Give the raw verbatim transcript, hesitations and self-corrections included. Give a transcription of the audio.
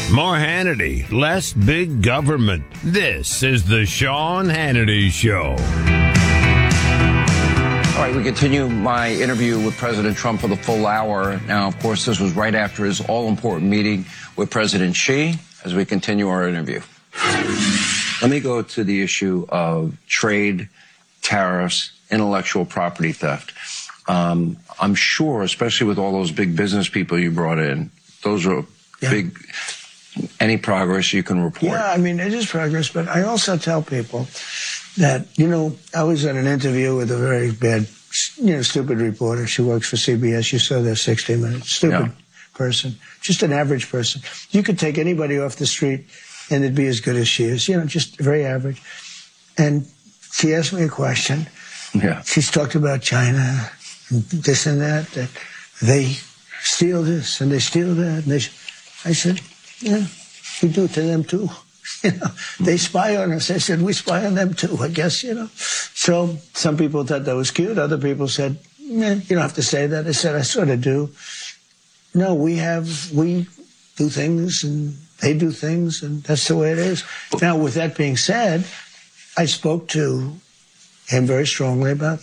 More Hannity, less big government. This is the Sean Hannity Show. All right, we continue my interview with President Trump for the full hour. Now, of course, this was right after his all-important meeting with President Xi as we continue our interview. Let me go to the issue of trade, tariffs, intellectual property theft. Um, I'm sure, especially with all those big business people you brought in, those are yeah. big... Any progress you can report? Yeah, I mean, it is progress, but I also tell people that, you know, I was in an interview with a very bad, you know, stupid reporter. She works for C B S. You saw that sixty minutes. Stupid yeah. person. Just an average person. You could take anybody off the street and it'd be as good as she is. You know, just very average. And she asked me a question. Yeah. She's talked about China and this and that, that they steal this and they steal that. And they, I said... Yeah, we do it to them too. You know, they spy on us. I said, we spy on them too, I guess, you know. So some people thought that was cute. Other people said, eh, you don't have to say that. I said, I sort of do. No, we have, we do things and they do things and that's the way it is. Now, with that being said, I spoke to him very strongly about